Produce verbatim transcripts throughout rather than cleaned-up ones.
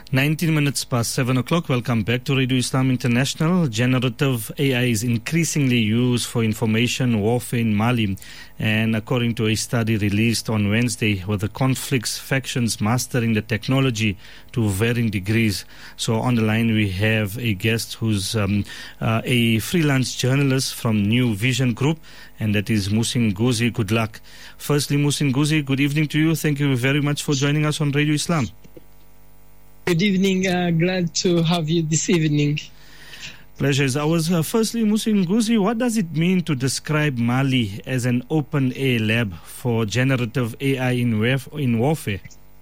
nineteen minutes past seven o'clock. Welcome back to Radio Islam International. Generative A I is increasingly used for information warfare in Mali. And according to a study released on Wednesday, with the conflicts, factions mastering the technology to varying degrees. So on the line we have a guest who's um, uh, a freelance journalist from New Vision Group, and that is Muhsin Ghuzi. Good luck. Firstly, Muhsin Ghuzi, good evening to you. Thank you very much for joining us on Radio Islam. Good evening. Uh, glad to have you this evening. Pleasure is ours. Uh, firstly, Muhsin Ghuzi, what does it mean to describe Mali as an open-air lab for generative A I in, warf- in warfare?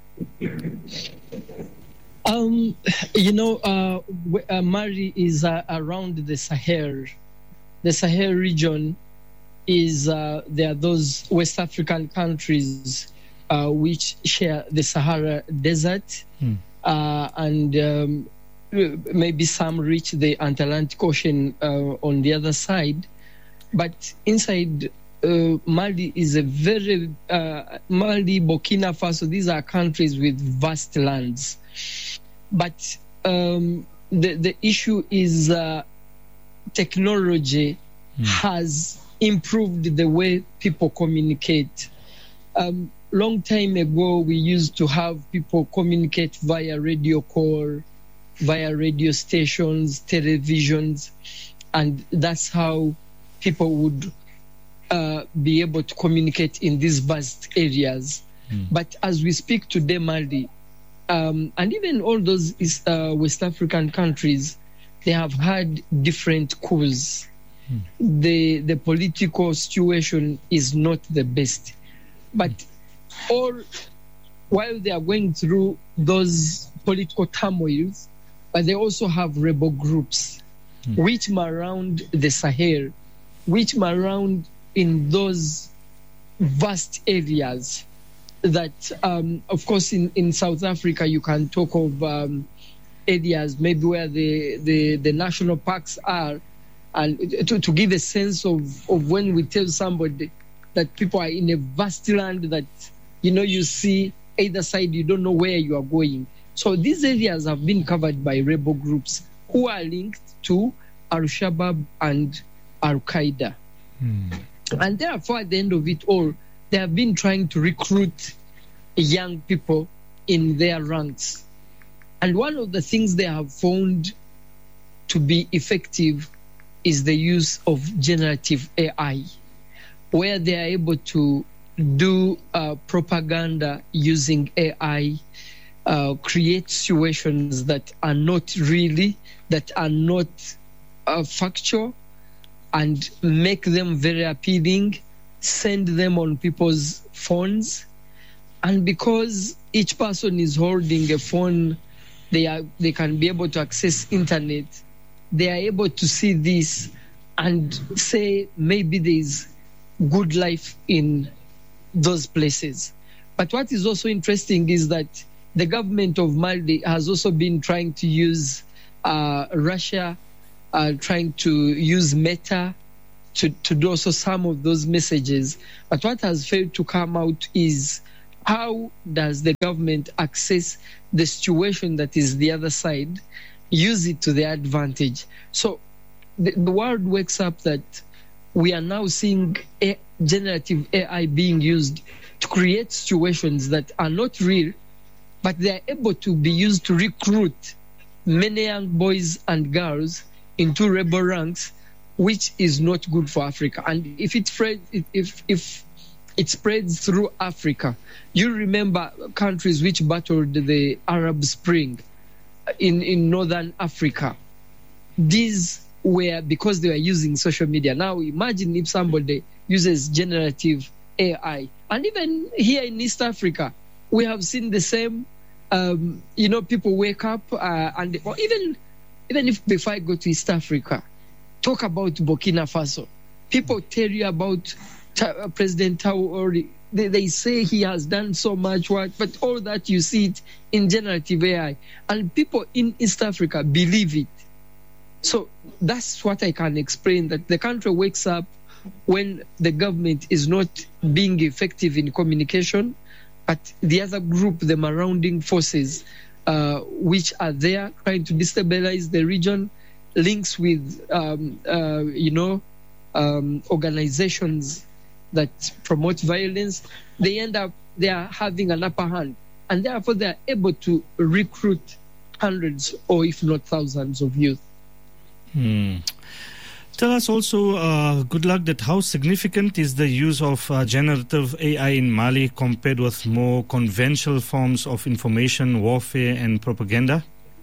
Um, you know, uh, uh, Mali is uh, around the Sahel. The Sahel region is, uh, there are those West African countries uh, which share the Sahara Desert. Hmm. Uh, and um, maybe some reach the Atlantic Ocean uh, on the other side. But inside uh, Mali is a very, uh, Mali, Burkina Faso, these are countries with vast lands. But um, the, the issue is uh, technology mm. has improved the way people communicate. Um, Long time ago, we used to have people communicate via radio call, via radio stations, televisions, and that's how people would uh, be able to communicate in these vast areas. Mm. But as we speak today, Mali, um, and even all those uh, West African countries, they have had different coups. Mm. The, the political situation is not the best. But mm. Or while they are going through those political turmoils, but they also have rebel groups mm. which are around the Sahel, which are around in those vast areas that, um, of course, in, in South Africa, you can talk of um, areas maybe where the, the, the national parks are, and to, to give a sense of, of when we tell somebody that people are in a vast land that you know, you see either side, you don't know where you are going. So these areas have been covered by rebel groups who are linked to Al-Shabaab and Al-Qaeda. Hmm. And therefore, at the end of it all, they have been trying to recruit young people in their ranks. And one of the things they have found to be effective is the use of generative A I, where they are able to do uh, propaganda using A I, uh, create situations that are not really, that are not uh, factual, and make them very appealing, send them on people's phones. And because each person is holding a phone, they are they can be able to access internet, they are able to see this and say maybe there is good life in those places. But what is also interesting is that the government of Mali has also been trying to use uh, Russia, uh, trying to use Meta to, to do also some of those messages. But what has failed to come out is how does the government access the situation that is the other side, use it to their advantage. So the, the world wakes up that we are now seeing a generative A I being used to create situations that are not real, but they are able to be used to recruit many young boys and girls into rebel ranks, which is not good for Africa. And if it spreads, if if it spreads through Africa, you remember countries which battled the Arab Spring in, in Northern Africa. These were because they were using social media. Now imagine if somebody uses generative A I. And even here in East Africa, we have seen the same, um, you know, people wake up uh, and, or even, even if before I go to East Africa, talk about Burkina Faso. People tell you about Ta- President Traoré. They, they say he has done so much work, but all that you see it in generative A I. And people in East Africa believe it. So that's what I can explain, that the country wakes up when the government is not being effective in communication, but the other group, the surrounding forces, uh, which are there trying to destabilize the region, links with, um, uh, you know, um, organizations that promote violence, they end up, they are having an upper hand. And therefore, they are able to recruit hundreds or if not thousands of youth. Hmm. Tell us also, uh, good luck, that how significant is the use of uh, generative A I in Mali compared with more conventional forms of information warfare and propaganda?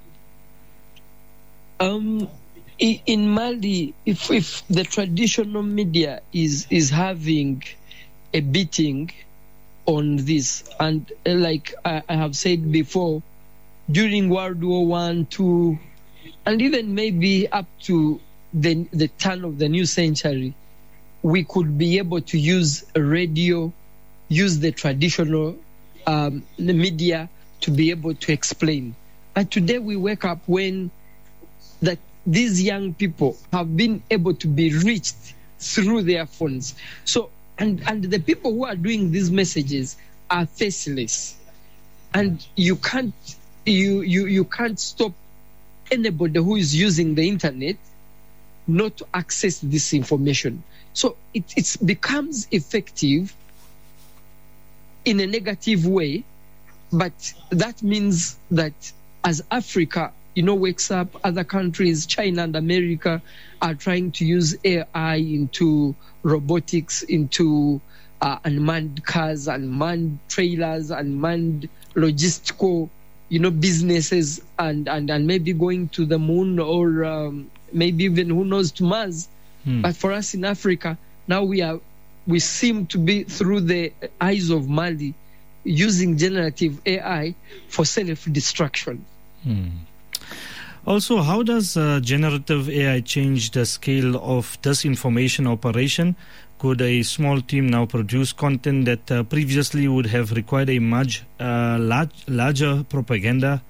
Um, in Mali, if, if the traditional media is, is having a beating on this, and uh, like I, I have said before, during World War One, Two, and even maybe up to the, the turn of the new century, we could be able to use radio, use the traditional um, the media to be able to explain. And today we wake up when that these young people have been able to be reached through their phones. So, and, and the people who are doing these messages are faceless. And you can't, you, you, you can't stop anybody who is using the internet not to access this information. So it it's becomes effective in a negative way, but that means that as Africa, you know, wakes up, other countries, China and America, are trying to use A I into robotics, into uh, unmanned cars, unmanned trailers, unmanned logistical, you know, businesses, and, and, and maybe going to the moon or um, maybe even, who knows, to Mars. Hmm. But for us in Africa, now we are, we seem to be, through the eyes of Mali, using generative A I for self-destruction. Hmm. Also, how does uh, generative A I change the scale of disinformation operation? Could a small team now produce content that uh, previously would have required a much uh, large, larger propaganda?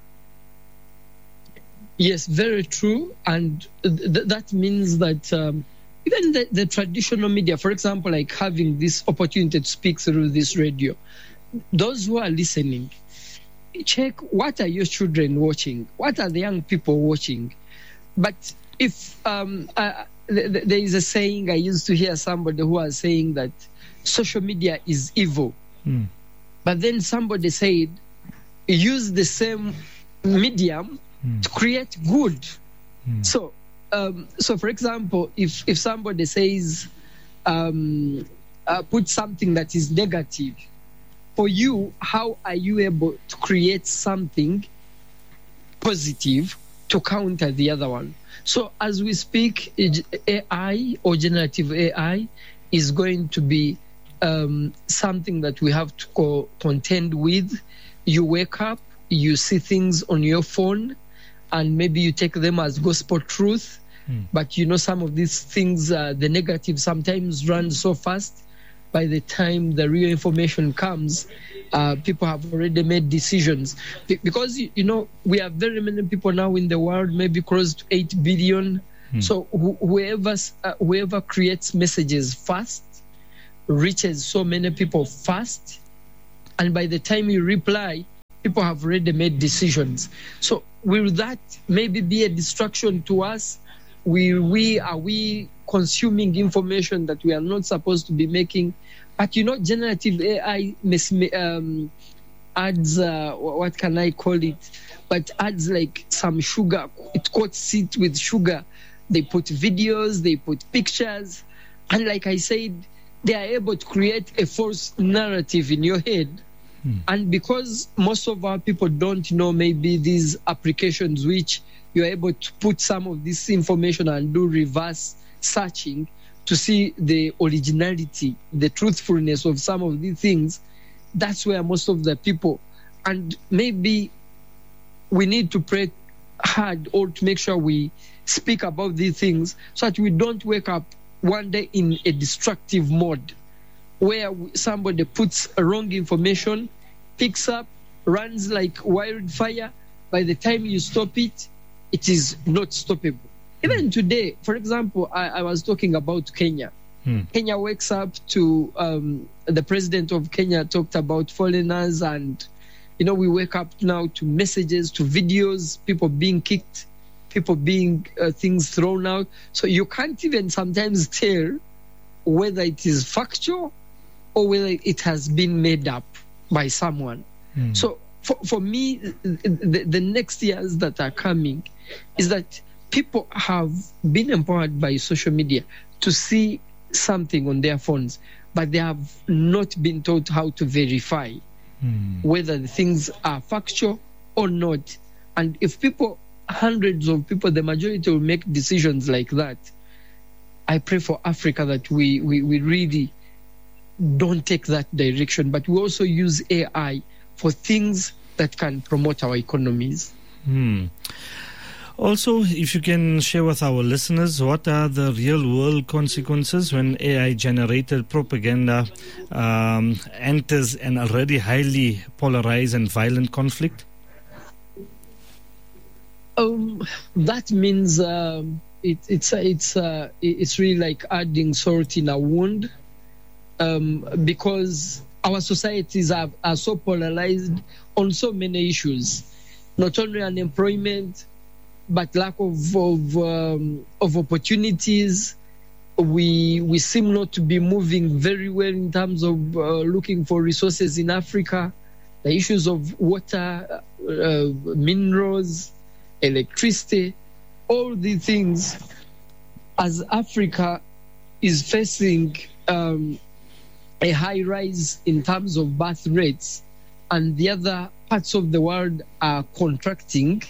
Yes, very true. And th- that means that um, even the, the traditional media, for example, like having this opportunity to speak through this radio, those who are listening, check what are your children watching, what are the young people watching. But if um, uh, th- th- there is a saying, I used to hear somebody who was saying that social media is evil. Mm. But then somebody said, use the same medium mm. to create good. Mm. So, um, so for example, if, if somebody says, um, uh, put something that is negative, for you, how are you able to create something positive to counter the other one? So as we speak, A I or generative A I is going to be um, something that we have to co- contend with. You wake up, you see things on your phone, and maybe you take them as gospel truth. Mm. But you know, some of these things, uh, the negative sometimes run so fast. By the time the real information comes, uh, people have already made decisions. Be- because, you know, we have very many people now in the world, maybe close to eight billion. Hmm. So wh- whoever, uh, whoever creates messages fast reaches so many people fast. And by the time you reply, people have already made decisions. So will that maybe be a distraction to us? Will we, are we consuming information that we are not supposed to be making? But, you know, generative A I um, adds, uh, what can I call it? But adds like some sugar. It coats it with sugar. They put videos, they put pictures. And like I said, they are able to create a false narrative in your head. Hmm. And because most of our people don't know maybe these applications which you're able to put some of this information and do reverse searching to see the originality, the truthfulness of some of these things, that's where most of the people, and maybe we need to pray hard or to make sure we speak about these things so that we don't wake up one day in a destructive mode where somebody puts wrong information, picks up, runs like wildfire. By the time you stop it, it is not stoppable. Even today, for example, I, I was talking about Kenya. Hmm. Kenya wakes up to um, the president of Kenya talked about foreigners and, You know, we wake up now to messages, to videos, people being kicked, people being uh, things thrown out. So you can't even sometimes tell whether it is factual or whether it has been made up by someone. Mm. So for, for me, the, the next years that are coming is that people have been empowered by social media to see something on their phones, but they have not been taught how to verify mm. whether the things are factual or not. And if people, hundreds of people, the majority will make decisions like that, I pray for Africa that we, we, we really don't take that direction, but we also use A I for things that can promote our economies. Hmm. Also, if you can share with our listeners, what are the real-world consequences when A I-generated propaganda um, enters an already highly polarized and violent conflict? Um, that means um, it, it's it's uh, it's really like adding salt in a wound, um, because our societies are, are so polarized on so many issues, not only unemployment, but lack of of, um, of opportunities. We we seem not to be moving very well in terms of uh, looking for resources in Africa. The issues of water, uh, minerals, electricity, all these things, as Africa is facing um, a high rise in terms of birth rates, and the other parts of the world are contracting,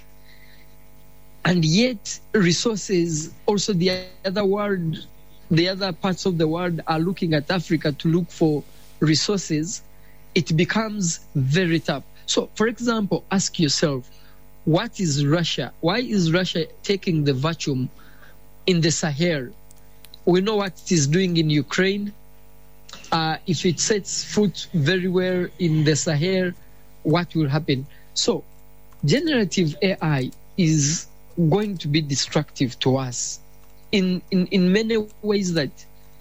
and yet resources, also the other world, the other parts of the world are looking at Africa to look for resources, it becomes very tough. So, for example, ask yourself, what is Russia? Why is Russia taking the vacuum in the Sahel? We know what it is doing in Ukraine. Uh, if it sets foot very well in the Sahel, what will happen? So, generative A I is going to be destructive to us in, in, in many ways, that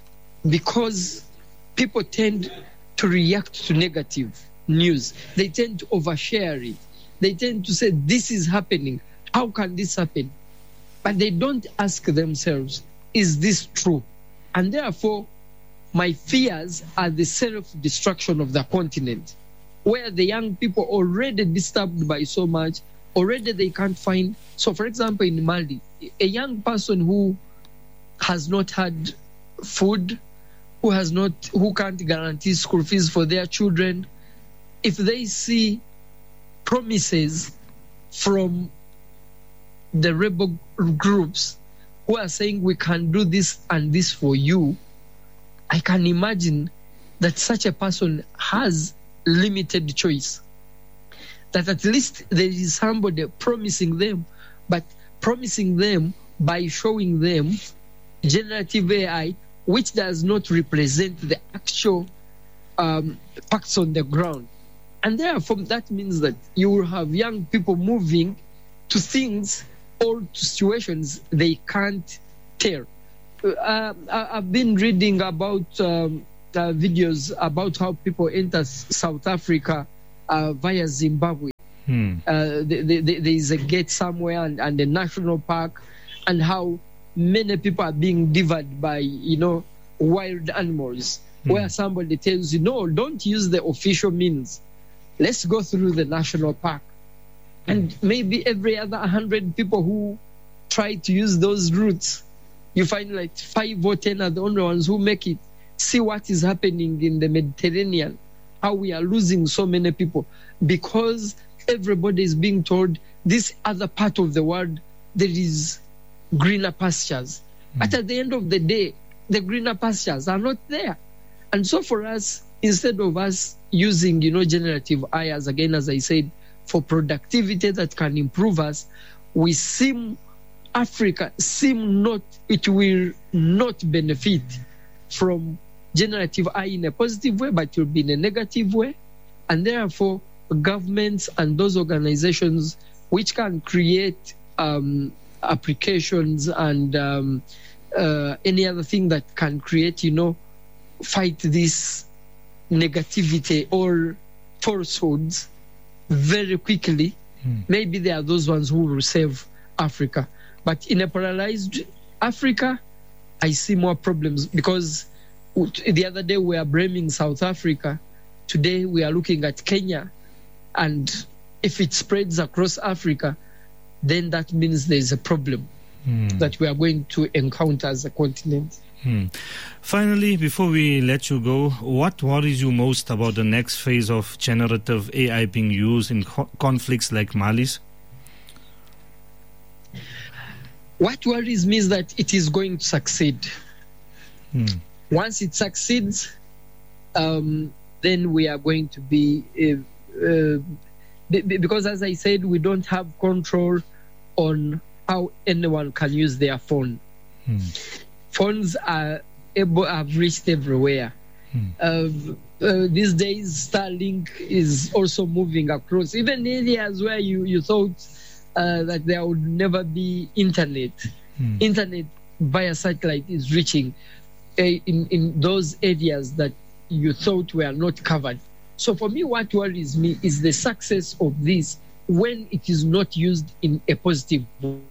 because people tend to react to negative news, they tend to overshare it. They tend to say, this is happening. How can this happen? But they don't ask themselves, is this true? And therefore, my fears are the self-destruction of the continent, where the young people already disturbed by so much, already they can't find. So, for example, in Mali, a young person who has not had food, who has not, who can't guarantee school fees for their children, if they see promises from the rebel groups who are saying we can do this and this for you, I can imagine that such a person has limited choice. That at least there is somebody promising them, but promising them by showing them generative A I, which does not represent the actual um, facts on the ground. And therefore, that means that you will have young people moving to things or to situations they can't tell. Uh, I've been reading about um, uh, videos about how people enter South Africa uh, via Zimbabwe. Hmm. Uh, the, the, the, there is a gate somewhere and, and a national park, and how many people are being devoured by, you know, wild animals, hmm. where somebody tells you, no, don't use the official means. Let's go through the national park. And maybe every other one hundred people who try to use those routes, you find like five or ten are the only ones who make it. See what is happening in the Mediterranean, how we are losing so many people, because everybody is being told this other part of the world, there is greener pastures. Mm. But at the end of the day, the greener pastures are not there. And so for us, instead of us using, you know, generative A I, as again, as I said, for productivity that can improve us, we seem, Africa seem not, it will not benefit from generative A I in a positive way, but it will be in a negative way. And therefore, governments and those organizations which can create um, applications and um, uh, any other thing that can create, you know, fight this negativity or falsehoods, very quickly, mm. maybe they are those ones who will save Africa. But in a polarized Africa, I see more problems, because the other day we are blaming South Africa. Today we are looking at Kenya. And if it spreads across Africa, then that means there's a problem mm. that we are going to encounter as a continent. Mm. Finally, before we let you go, what worries you most about the next phase of generative A I being used in co- conflicts like Mali's? What worries me is that it is going to succeed. Hmm. Once it succeeds, um, then we are going to be... Uh, uh, b- because as I said, we don't have control on how anyone can use their phone. Hmm. Phones are able, have reached everywhere. Hmm. Uh, uh, these days, Starlink is also moving across, even areas where you, you thought Uh, that there would never be internet. Hmm. Internet via satellite is reaching uh, in, in those areas that you thought were not covered. So for me, what worries me is the success of this when it is not used in a positive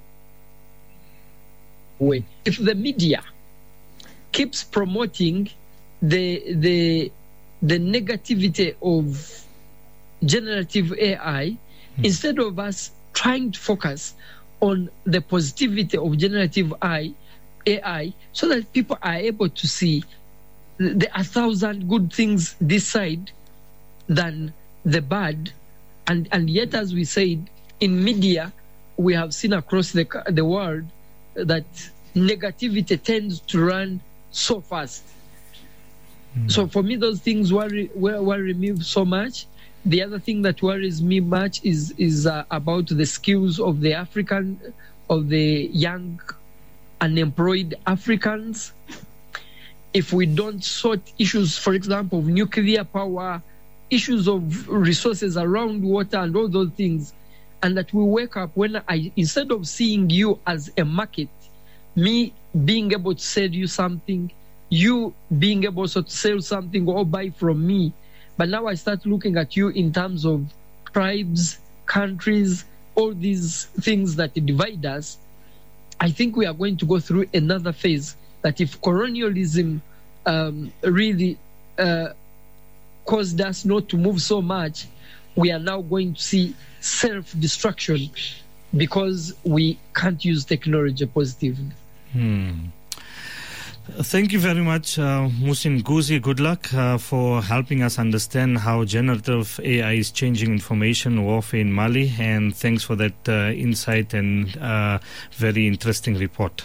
way. If the media keeps promoting the the the negativity of generative A I, hmm. instead of us trying to focus on the positivity of generative A I so that people are able to see there are a thousand good things this side than the bad. And, and yet, as we said, in media, we have seen across the, the world that negativity tends to run so fast. Mm. So for me, those things worry, worry me so much. The other thing that worries me much is is uh, about the skills of the African, of the young, unemployed Africans. If we don't sort issues, for example, of nuclear power, issues of resources around water and all those things, and that we wake up when I, instead of seeing you as a market, me being able to sell you something, you being able to sell something or buy from me, but now I start looking at you in terms of tribes, countries, all these things that divide us. I think we are going to go through another phase that if colonialism um, really uh, caused us not to move so much, we are now going to see self-destruction because we can't use technology positively. Hmm. Thank you very much, uh, Muhsin Ghuzi. Good luck uh, for helping us understand how generative A I is changing information warfare in Mali, and thanks for that uh, insight and uh, very interesting report.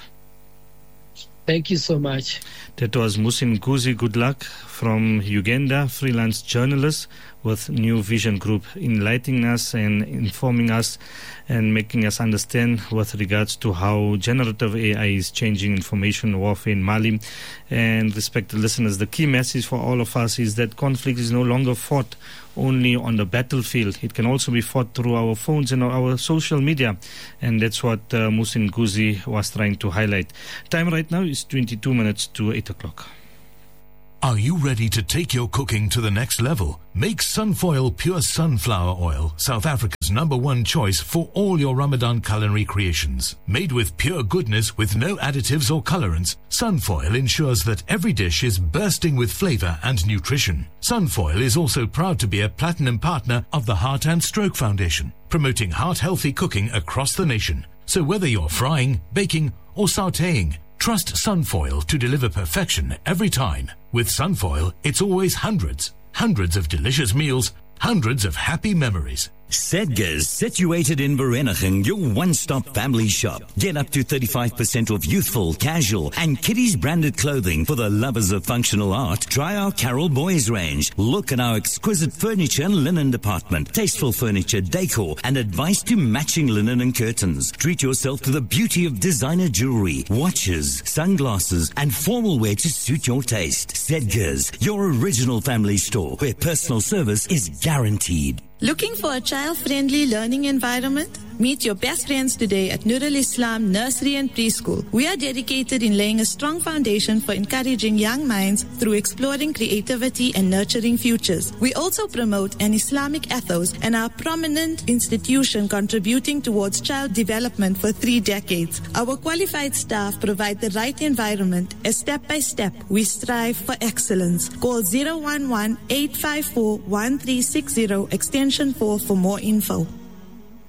Thank you so much. That was Muhsin Ghuzi. Good luck from Uganda, freelance journalist with New Vision Group, enlightening us and informing us and making us understand with regards to how generative A I is changing information warfare in Mali. And respected listeners, the key message for all of us is that conflict is no longer fought only on the battlefield. It can also be fought through our phones and our social media. And that's what uh, Muhsin Ghuzi was trying to highlight. Time right now is twenty-two minutes to eight o'clock. Are you ready to take your cooking to the next level? Make Sunfoil Pure Sunflower Oil South Africa's number one choice for all your Ramadan culinary creations. Made with pure goodness with no additives or colorants, Sunfoil ensures that every dish is bursting with flavor and nutrition. Sunfoil is also proud to be a platinum partner of the Heart and Stroke Foundation, promoting heart-healthy cooking across the nation. So whether you're frying, baking, or sautéing, trust Sunfoil to deliver perfection every time. With Sunfoil, it's always hundreds, hundreds of delicious meals, hundreds of happy memories. Sedgars, situated in Vereeniging, your one-stop family shop. Get up to thirty-five percent off youthful, casual, and kiddies branded clothing for the lovers of functional art. Try our Carol Boys range. Look at our exquisite furniture and linen department, tasteful furniture, decor, and advice to matching linen and curtains. Treat yourself to the beauty of designer jewelry, watches, sunglasses, and formal wear to suit your taste. Sedgars, your original family store where personal service is guaranteed. Looking for a child-friendly learning environment? Meet your best friends today at Nur al-Islam Nursery and Preschool. We are dedicated in laying a strong foundation for encouraging young minds through exploring creativity and nurturing futures. We also promote an Islamic ethos and are a prominent institution contributing towards child development for three decades. Our qualified staff provide the right environment as step by step we strive for excellence. Call zero one one, eight five four, one three six zero extension four for more info.